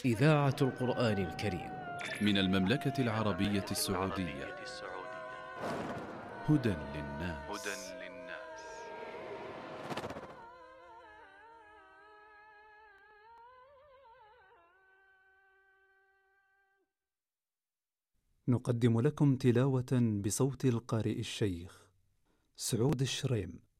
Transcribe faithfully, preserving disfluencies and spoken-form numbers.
إذاعة القرآن الكريم من المملكة العربية السعودية. هدى للناس. نقدم لكم تلاوة بصوت القارئ الشيخ سعود الشريم.